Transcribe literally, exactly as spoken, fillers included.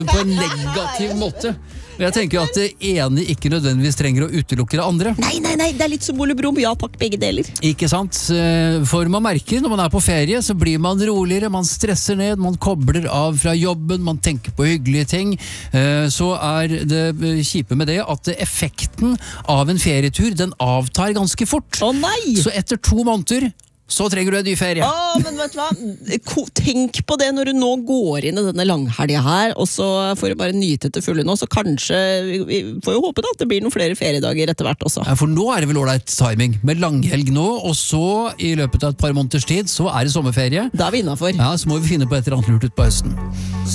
på en negativ måte. Og jeg tenker at det ene ikke nødvendigvis trenger å utelukke det andre. Nei, nei, nei, det er litt som Ole Brumm, ja takk, begge deler. Ikke sant? For man merker når man er på ferie, så blir man roligere, man stresser ned, man kobler av fra jobben, man tenker på hyggelige ting. Så er det kjipe med det at effekten av en ferietur, den avtar ganske fort. Å nei! Så etter to måneder, så trenger du en ny ferie. Åh, men vet du hva? Tenk på det når du nå går inn i denne langhelga her, og så får du bare nyte til fulle nå, så kanskje, vi får jo håpe da, at det blir noen flere feriedager etter hvert også. Ja, for nå er det vel ålreit timing med langhelg nå, og så i løpet av et par måneders tid, så er det sommerferie. Da er vi innenfor. Ja, så må vi finne på et eller annet lurt ut på høsten.